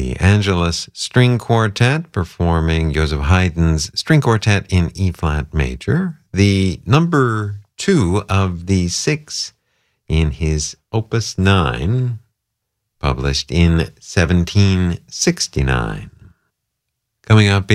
the Angelus String Quartet performing Joseph Haydn's String Quartet in E-flat major, the number 2 of the 6 in his Opus 9, published in 1769. Coming up